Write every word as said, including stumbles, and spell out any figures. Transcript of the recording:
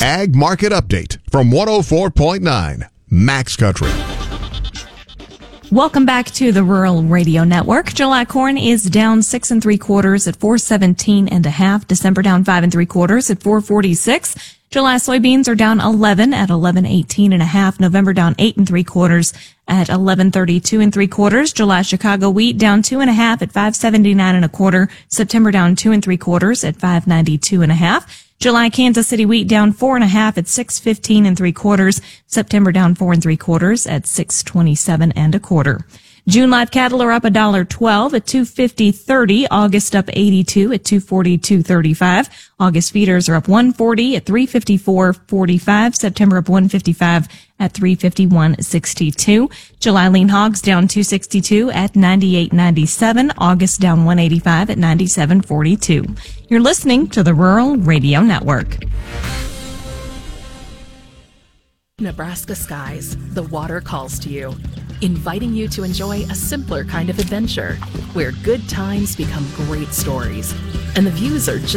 Ag Market Update from one oh four point nine Max Country. Welcome back to the Rural Radio Network. July corn is down six and three quarters at four seventeen and a half. December down five and three quarters at four forty-six. July soybeans are down eleven at eleven eighteen and a half. November down eight and three quarters at eleven thirty-two and three quarters. July Chicago wheat down two and a half at five seventy-nine and a quarter. September down two and three quarters at five ninety-two and a half. July Kansas City wheat down four and a half at six fifteen and three quarters. September down four and three quarters at six twenty-seven and a quarter. June live cattle are up a dollar twelve at two fifty thirty. August up eighty-two at two forty-two thirty-five. August feeders are up one forty at three fifty-four forty-five. September up one fifty-five at three fifty-one sixty-two. July lean hogs down two sixty-two at ninety-eight ninety-seven. August down one eighty-five at ninety-seven forty-two. You're listening to the Rural Radio Network. Nebraska skies, the water calls to you, inviting you to enjoy a simpler kind of adventure where good times become great stories and the views are just